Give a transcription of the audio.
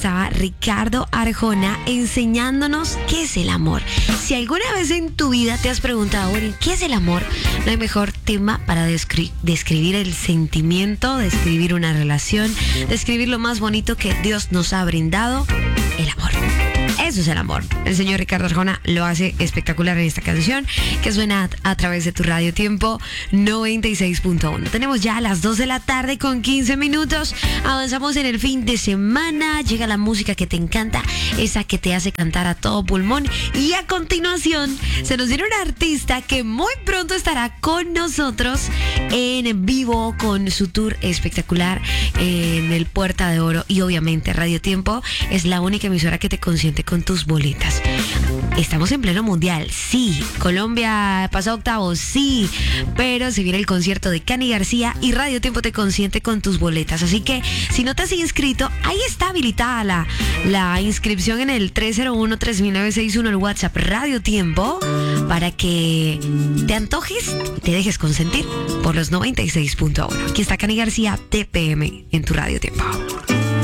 estaba Ricardo Arjona enseñándonos qué es el amor. Si alguna vez en tu vida te has preguntado, bueno, ¿qué es el amor? No hay mejor tema para describir el sentimiento, describir una relación, describir lo más bonito que Dios nos ha brindado, el amor. Eso es el amor. El señor Ricardo Arjona lo hace espectacular en esta canción que suena a través de tu Radio Tiempo 96.1. Tenemos ya las 2 de la tarde con 15 minutos. Avanzamos en el fin de semana. Llega la música que te encanta, esa que te hace cantar a todo pulmón. Y a continuación se nos viene un artista que muy pronto estará con nosotros en vivo con su tour espectacular en el Puerta de Oro. Y obviamente Radio Tiempo es la única emisora que te consiente con tus boletas. Estamos en pleno mundial, sí. Colombia pasó a octavos, sí. Pero se viene el concierto de Cani García y Radio Tiempo te consiente con tus boletas. Así que si no te has inscrito, ahí está habilitada la inscripción en el 301-3961, el WhatsApp Radio Tiempo, para que te antojes y te dejes consentir por los 96.1. Aquí está Cani García, TPM, en tu Radio Tiempo.